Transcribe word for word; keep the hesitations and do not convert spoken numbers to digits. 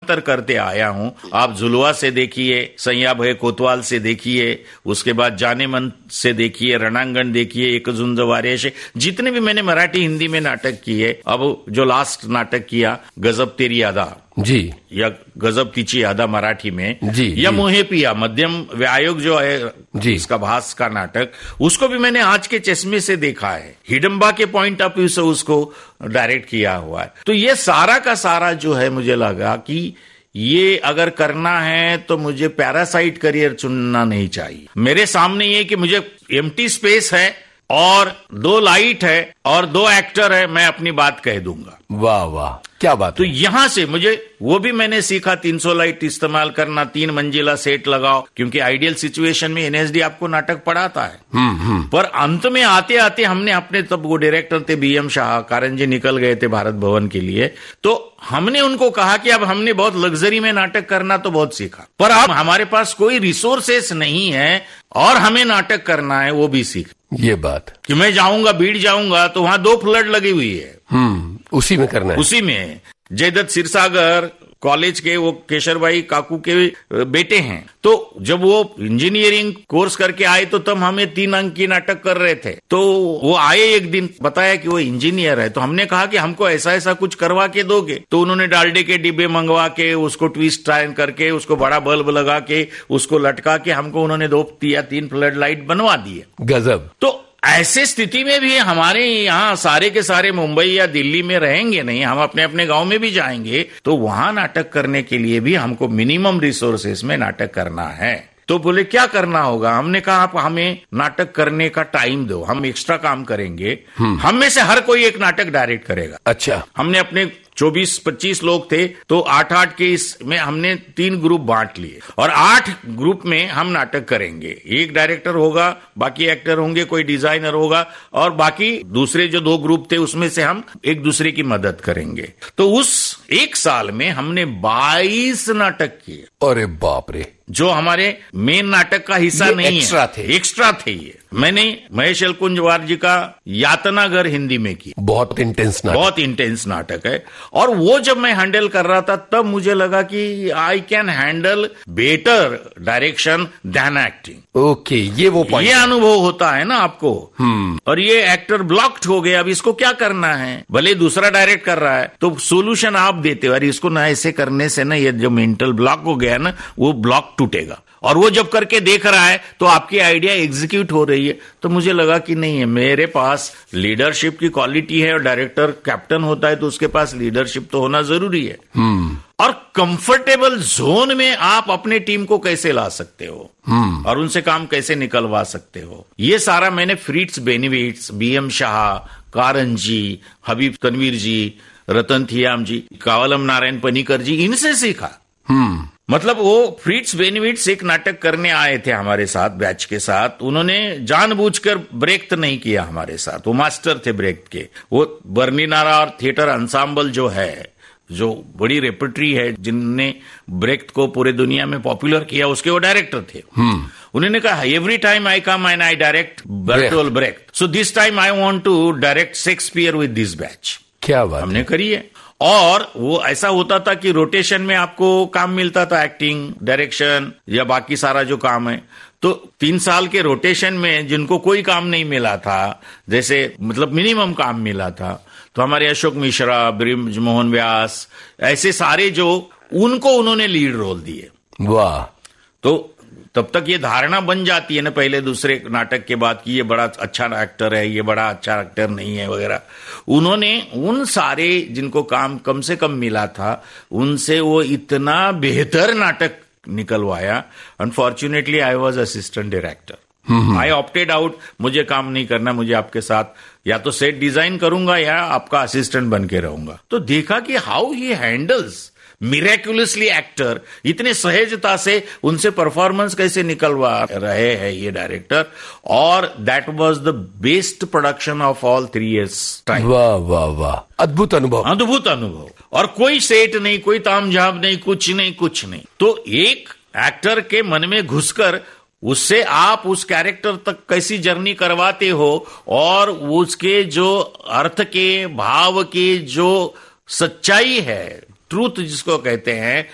करते आया हूं। आप झुलवा से देखिए, सैया भय कोतवाल से देखिए, उसके बाद जाने मन से देखिए, रणांगण देखिए, एक झुंज वारे से, जितने भी मैंने मराठी हिंदी में नाटक किए, अब जो लास्ट नाटक किया गजब तेरी यादा जी, या गजब तिची यादा मराठी में जी, या जी, मोहे पिया मध्यम व्यायोग जो है जी, इसका भास का नाटक, उसको भी मैंने आज के चश्मे से देखा है, हिडम्बा के पॉइंट ऑफ व्यू से उसको डायरेक्ट किया हुआ है। तो ये सारा का सारा जो है, मुझे लगा कि ये अगर करना है तो मुझे पैरासाइट करियर चुनना नहीं चाहिए। मेरे सामने ये कि मुझे एम्प्टी स्पेस है और दो लाइट है और दो एक्टर है, मैं अपनी बात कह दूंगा। वाह वाह, क्या बात। तो यहां से मुझे वो भी मैंने सीखा, तीन सौ लाइट इस्तेमाल करना, तीन मंजिला सेट लगाओ, क्योंकि आइडियल सिचुएशन में एनएसडी आपको नाटक पढ़ाता है। हम्म हम्म। पर अंत में आते आते हमने अपने, तब वो डायरेक्टर थे बी एम शाह, कारण जी निकल गए थे भारत भवन के लिए, तो हमने उनको कहा कि अब हमने बहुत लग्जरी में नाटक करना तो बहुत सीखा, पर अब हमारे पास कोई रिसोर्सेस नहीं है और हमें नाटक करना है, वो भी सीख। ये बात कि मैं जाऊंगा, भीड़ जाऊंगा तो वहां दो फ्लड लगी हुई है, हम्म उसी में करना है, उसी में। जयदत्त सिरसागर कॉलेज के वो केशरभाई काकू के बेटे हैं, तो जब वो इंजीनियरिंग कोर्स करके आए तो तब हमें तीन अंक की नाटक कर रहे थे, तो वो आए एक दिन, बताया कि वो इंजीनियर है, तो हमने कहा कि हमको ऐसा ऐसा कुछ करवा के दोगे, तो उन्होंने डालडे के डिब्बे मंगवा के उसको ट्विस्ट टाइन करके उसको बड़ा बल्ब लगा के उसको लटका के हमको उन्होंने दो या तीन फ्लड लाइट बनवा दिए। गजब। तो ऐसे स्थिति में भी हमारे यहाँ सारे के सारे मुंबई या दिल्ली में रहेंगे नहीं, हम अपने अपने गांव में भी जाएंगे, तो वहां नाटक करने के लिए भी हमको मिनिमम रिसोर्सेस में नाटक करना है। तो बोले क्या करना होगा, हमने कहा आप हमें नाटक करने का टाइम दो, हम एक्स्ट्रा काम करेंगे, हम में से हर कोई एक नाटक डायरेक्ट करेगा। अच्छा। हमने अपने चौबीस पच्चीस लोग थे, तो आठ आठ के इसमें हमने तीन ग्रुप बांट लिए और आठ ग्रुप में हम नाटक करेंगे। एक डायरेक्टर होगा, बाकी एक्टर होंगे, कोई डिजाइनर होगा और बाकी दूसरे जो दो ग्रुप थे उसमें से हम एक दूसरे की मदद करेंगे। तो उस एक साल में हमने बाईस नाटक किए। अरे बाप रे, जो हमारे मेन नाटक का हिस्सा नहीं एक्स्ट्रा है, थे एक्स्ट्रा थे ये। मैंने महेश एलकुंजवार जी का यातना घर हिंदी में की, बहुत इंटेंस नाटक, बहुत इंटेंस नाटक है, और वो जब मैं हैंडल कर रहा था तब मुझे लगा कि I can handle better direction then acting. Okay, ये वो ये अनुभव होता है ना आपको। हम्म। और ये एक्टर ब्लॉक्ड हो गया, अब इसको क्या करना है, भले दूसरा डायरेक्ट कर रहा है तो सोल्यूशन आप देते हो, अरे इसको ना ऐसे करने से ना ये जो मेंटल ब्लॉक हो गया ना वो ब्लॉक टूटेगा, और वो जब करके देख रहा है तो आपकी आइडिया एग्जीक्यूट हो रही है। तो मुझे लगा कि नहीं है, मेरे पास लीडरशिप की क्वालिटी है और डायरेक्टर कैप्टन होता है तो उसके पास लीडरशिप तो होना जरूरी है। हम्म। और कंफर्टेबल जोन में आप अपने टीम को कैसे ला सकते हो और उनसे काम कैसे निकलवा सकते हो, ये सारा मैंने फ्रिट्ज बेनिविट्स, बी एम शाह, कारण जी, हबीब तनवीर जी, रतन थियाम जी, कावलम नारायण पनीकर जी, इनसे सीखा। हम्म। मतलब वो फ्रिट्ज बेनिविट्स एक नाटक करने आए थे हमारे साथ, बैच के साथ, उन्होंने जानबूझकर ब्रेक तो नहीं किया हमारे साथ, वो मास्टर थे ब्रेक के। वो बर्निनारा और थिएटर अंसाम्बल जो है, जो बड़ी रेपर्टरी है, जिनने ब्रेक को पूरे दुनिया में पॉपुलर किया, उसके वो डायरेक्टर थे। उन्होंने कहा every time I come and I direct Bertolt Brecht, so this time I want to direct Shakespeare with this batch. क्या बात, हमने करी है। और वो ऐसा होता था कि रोटेशन में आपको काम मिलता था, एक्टिंग, डायरेक्शन या बाकी सारा जो काम है। तो तीन साल के रोटेशन में जिनको कोई काम नहीं मिला था, जैसे मतलब मिनिमम काम मिला था, तो हमारे अशोक मिश्रा, ब्रिज मोहन व्यास, ऐसे सारे जो, उनको उन्होंने लीड रोल दिए। वाह। तो तब तक ये धारणा बन जाती है ना पहले दूसरे नाटक के बाद कि ये बड़ा अच्छा एक्टर है, ये बड़ा अच्छा एक्टर नहीं है वगैरह। उन्होंने उन सारे जिनको काम कम से कम मिला था, उनसे वो इतना बेहतर नाटक निकलवाया। Unfortunately I was assistant director, I opted out, मुझे काम नहीं करना, मुझे आपके साथ या तो सेट डिजाइन करूंगा या आपका असिस्टेंट बन के रहूंगा। तो देखा कि how he handles miraculously actor, इतने सहजता से उनसे परफॉर्मेंस कैसे निकलवा रहे हैं ये डायरेक्टर, और that was the best production of all three years time. वाह वाह वाह, अद्भुत अनुभव, अद्भुत अनुभव। और कोई सेट नहीं, कोई तामझाम नहीं, कुछ नहीं, कुछ नहीं। तो एक एक्टर के मन में घुसकर उससे आप उस कैरेक्टर तक कैसी जर्नी करवाते हो, और उसके जो अर्थ के, भाव के जो सच्चाई है, ट्रूथ जिसको कहते हैं,